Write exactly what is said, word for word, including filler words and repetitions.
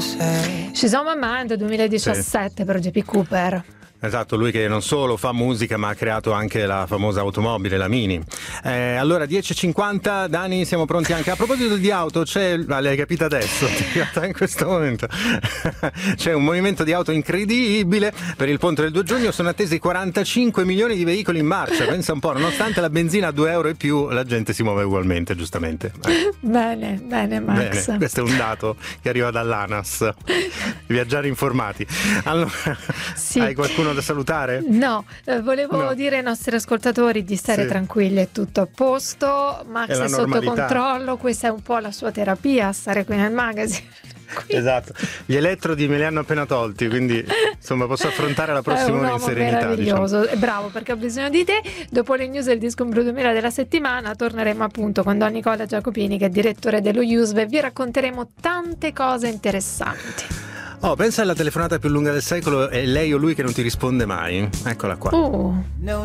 She's on My Mind duemiladiciassette, sì, per J P Cooper. Esatto, lui che non solo fa musica ma ha creato anche la famosa automobile, la Mini. Eh, allora dieci e cinquanta, Dani, siamo pronti anche. A proposito di auto, c'è, ah, l'hai capito adesso, in questo momento, c'è un movimento di auto incredibile. Per il ponte del due giugno sono attesi quarantacinque milioni di veicoli in marcia, pensa un po', nonostante la benzina a due euro e più, la gente si muove ugualmente, giustamente. Eh. Bene, bene Max. Bene, questo è un dato che arriva dall'ANAS, viaggiare informati. Allora, sì. Hai qualcuno da salutare? No, eh, volevo no. dire ai nostri ascoltatori di stare sì. tranquilli, è tutto a posto, Max è, è sotto controllo, questa è un po' la sua terapia, stare qui nel magazine. Qui. Esatto, gli elettrodi me li hanno appena tolti, quindi insomma posso affrontare la prossima ora in serenità. Meraviglioso, diciamo. Bravo, perché ho bisogno di te. Dopo le news del Disco Blu duemila della settimana torneremo appunto con Don Nicola Giacopini, che è direttore dello U S V, e vi racconteremo tante cose interessanti. Oh, pensa alla telefonata più lunga del secolo, è lei o lui che non ti risponde mai. Eccola qua. Uh.